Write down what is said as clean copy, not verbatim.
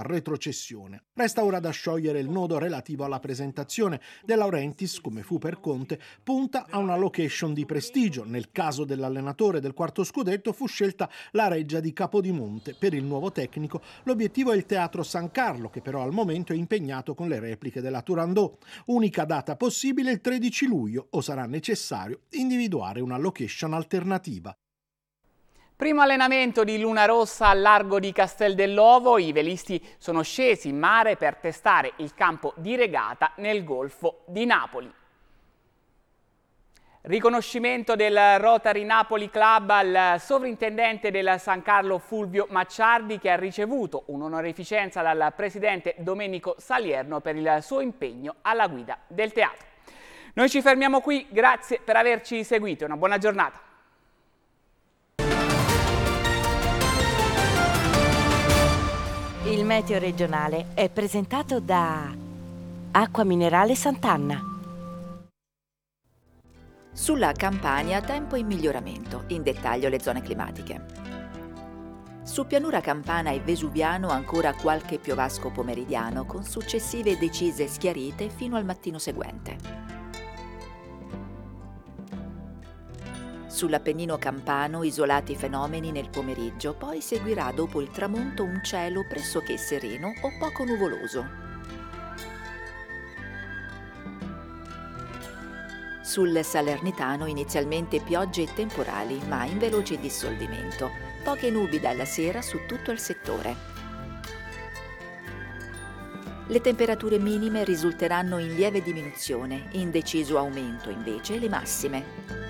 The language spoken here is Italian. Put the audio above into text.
retrocessione. Resta ora da sciogliere il nodo relativo alla presentazione. De Laurentiis, come fu per Conte, punta a una location di prestigio. Nel caso dell'allenatore del quarto scudetto fu scelta la Reggia di Capodimonte. Per il nuovo tecnico l'obiettivo è il Teatro San Carlo, che però al momento è impegnato con le repliche della Turandot. Unica data possibile il 13 luglio, o sarà necessario individuare una location alternativa. Primo allenamento di Luna Rossa al largo di Castel dell'Ovo. I velisti sono scesi in mare per testare il campo di regata nel Golfo di Napoli. Riconoscimento del Rotary Napoli Club al sovrintendente del San Carlo Fulvio Macciardi, che ha ricevuto un'onorificenza dal presidente Domenico Salierno per il suo impegno alla guida del teatro. Noi ci fermiamo qui, grazie per averci seguito e una buona giornata. Il meteo regionale è presentato da Acqua Minerale Sant'Anna. Sulla Campania tempo in miglioramento, in dettaglio le zone climatiche. Su pianura campana e vesuviano ancora qualche piovasco pomeridiano con successive decise schiarite fino al mattino seguente. Sull'Appennino campano isolati fenomeni nel pomeriggio, poi seguirà dopo il tramonto un cielo pressoché sereno o poco nuvoloso. Sul Salernitano inizialmente piogge e temporali, ma in veloce dissolvimento. Poche nubi dalla sera su tutto il settore. Le temperature minime risulteranno in lieve diminuzione, in deciso aumento invece le massime.